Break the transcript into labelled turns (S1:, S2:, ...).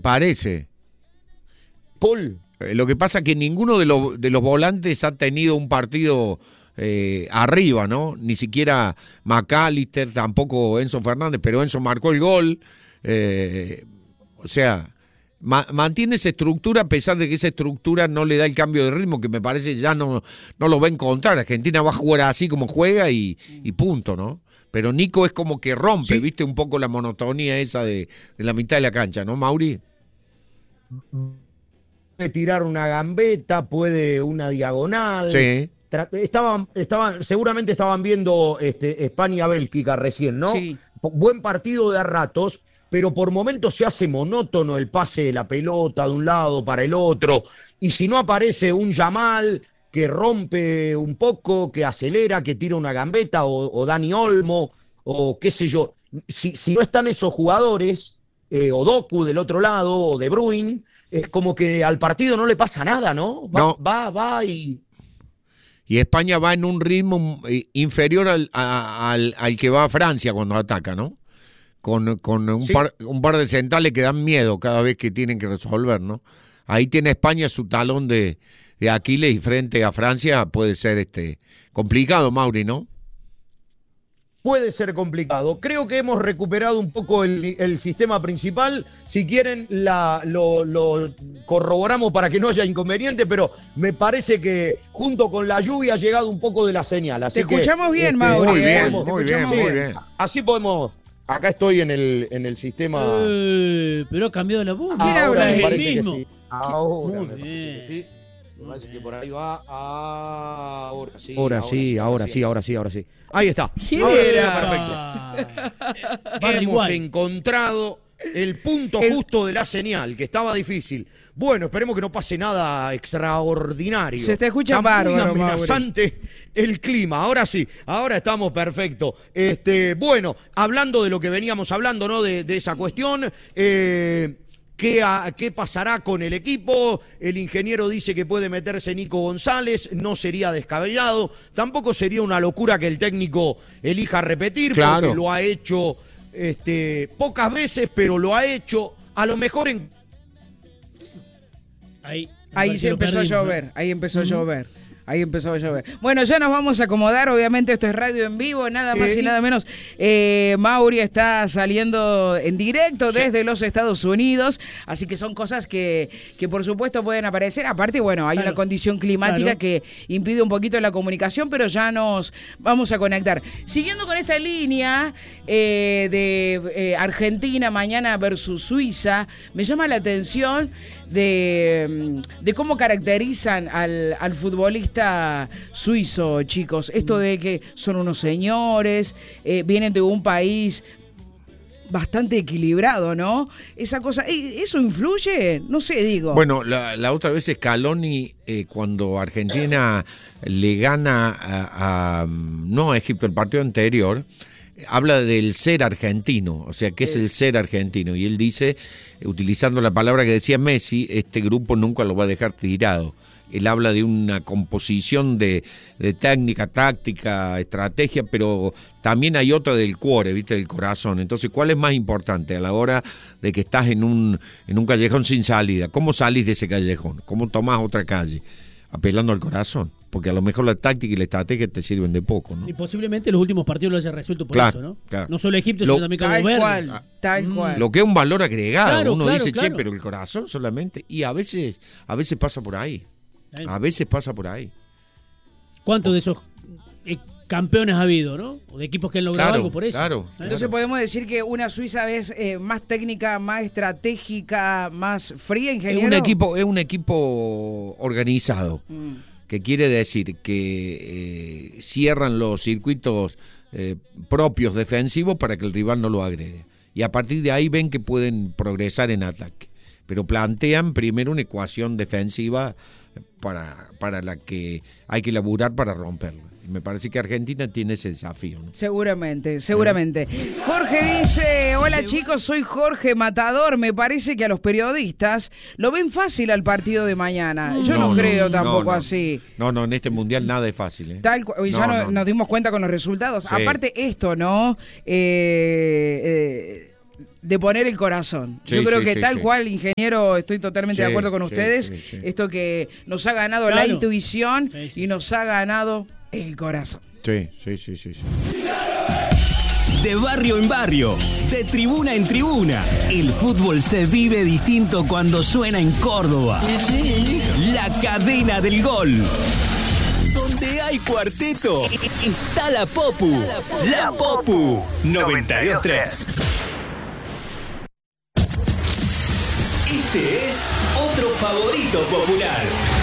S1: parece.
S2: Paul.
S1: Lo que pasa es que ninguno de los volantes ha tenido un partido arriba, ¿no? Ni siquiera McAllister, tampoco Enzo Fernández, pero Enzo marcó el gol. O sea, mantiene esa estructura a pesar de que esa estructura no le da el cambio de ritmo, que me parece ya no lo va a encontrar. Argentina va a jugar así como juega y punto, ¿no? Pero Nico es como que rompe, ¿viste? Un poco la monotonía esa de la mitad de la cancha, ¿no, Mauri?
S2: Puede tirar una gambeta, puede una diagonal.
S1: Sí.
S2: Seguramente estaban viendo España-Bélgica recién, ¿no?
S3: Sí.
S2: Buen partido de a ratos, pero por momentos se hace monótono el pase de la pelota de un lado para el otro. Y si no aparece un Yamal que rompe un poco, que acelera, que tira una gambeta, o Dani Olmo, o qué sé yo. Si no están esos jugadores, o Doku del otro lado, o De Bruyne, es como que al partido no le pasa nada, ¿no? Va y...
S1: Y España va en un ritmo inferior al que va a Francia cuando ataca, ¿no? Con un par de centrales que dan miedo cada vez que tienen que resolver, ¿no? Ahí tiene España su talón de Aquiles, y frente a Francia puede ser complicado, Mauri, ¿no?
S2: Puede ser complicado. Creo que hemos recuperado un poco el sistema principal. Si quieren, lo corroboramos para que no haya inconveniente, pero me parece que junto con la lluvia ha llegado un poco de la señal. Así
S3: Te escuchamos bien, Mauri.
S1: Muy bien.
S2: Así podemos... Acá estoy en el sistema.
S4: Pero ha cambiado la voz.
S3: ¿Quién habla?
S2: Me
S4: Es el
S2: parece que
S4: mismo.
S2: sí. Ahora
S4: Muy
S2: me parece
S4: bien.
S2: que sí. Me parece que por ahí va. Ahora sí. Ahora sí. Ahí está.
S3: ¿Quién
S2: Ahora sí,
S3: era?
S2: perfecto.
S4: Barra
S2: Hemos
S4: igual.
S2: encontrado el punto justo de la señal, que estaba difícil. Bueno, esperemos que no pase nada extraordinario.
S3: Se te escucha
S2: Está
S3: bárbaro,
S2: muy amenazante el clima. Ahora sí, ahora estamos perfectos. Bueno, hablando de lo que veníamos hablando, ¿no? De esa cuestión, ¿qué pasará con el equipo? El ingeniero dice que puede meterse Nico González, no sería descabellado. Tampoco sería una locura que el técnico elija repetir,
S1: Claro.
S2: porque lo ha hecho pocas veces, pero lo ha hecho a lo mejor en...
S3: Ahí se empezó a llover, ahí empezó a llover. Bueno, ya nos vamos a acomodar, obviamente esto es radio en vivo, nada más y nada menos. Mauri está saliendo en directo desde los Estados Unidos, así que son cosas que por supuesto pueden aparecer. Aparte, bueno, hay una condición climática que impide un poquito la comunicación, pero ya nos vamos a conectar. Siguiendo con esta línea de Argentina mañana versus Suiza, me llama la atención de cómo caracterizan al futbolista suizo, chicos. Esto de que son unos señores, vienen de un país bastante equilibrado, ¿no? Esa cosa, ¿eso influye? No sé, digo.
S1: Bueno, la otra vez Scaloni, cuando Argentina le gana no a Egipto, el partido anterior, habla del ser argentino, o sea, ¿qué es el ser argentino? Y él dice, utilizando la palabra que decía Messi, este grupo nunca lo va a dejar tirado. Él habla de una composición de técnica, táctica, estrategia, pero también hay otra del cuore, ¿viste? Del corazón. Entonces, ¿cuál es más importante a la hora de que estás en un callejón sin salida? ¿Cómo salís de ese callejón? ¿Cómo tomás otra calle? Apelando al corazón. Porque a lo mejor la táctica y la estrategia te sirven de poco, ¿no?
S4: Y posiblemente los últimos partidos lo haya resuelto por
S1: Claro,
S4: eso, ¿no?
S1: claro.
S4: No solo Egipto, sino también Cabo Verde.
S3: Tal cual.
S1: Lo que es un valor agregado.
S4: Claro,
S1: Uno
S4: claro,
S1: dice,
S4: claro.
S1: che, pero el corazón solamente. Y a veces pasa por ahí. A veces pasa por ahí.
S4: ¿Cuántos de esos campeones ha habido, no? O de equipos que han logrado algo por eso.
S1: Claro.
S3: Entonces podemos decir que una Suiza es más técnica, más estratégica, más fría, ingeniero.
S1: Es un equipo organizado. Que quiere decir que cierran los circuitos propios defensivos para que el rival no lo agrede. Y a partir de ahí ven que pueden progresar en ataque. Pero plantean primero una ecuación defensiva para la que hay que laburar para romperla. Y me parece que Argentina tiene ese desafío, ¿no?
S3: Seguramente. Jorge dice, hola chicos, soy Jorge Matador. Me parece que a los periodistas lo ven fácil al partido de mañana. Yo no creo tampoco así.
S1: No, en este mundial nada es fácil, ¿eh?
S3: Nos dimos cuenta con los resultados.
S1: Sí.
S3: Aparte esto, ¿no? de poner el corazón.
S1: Sí,
S3: yo creo
S1: sí,
S3: que
S1: sí,
S3: tal
S1: sí.
S3: cual, ingeniero, estoy totalmente de
S1: Sí,
S3: acuerdo con
S1: sí,
S3: ustedes.
S1: sí, sí.
S3: Esto que nos ha ganado la
S4: Claro.
S3: intuición
S4: Sí, sí.
S3: y nos ha ganado el corazón.
S1: Sí, sí, sí, sí.
S5: De barrio en barrio, de tribuna en tribuna, el fútbol se vive distinto cuando suena en Córdoba. La cadena del gol. Donde hay cuarteto, está la Popu. La Popu 92.3. Este es otro favorito popular.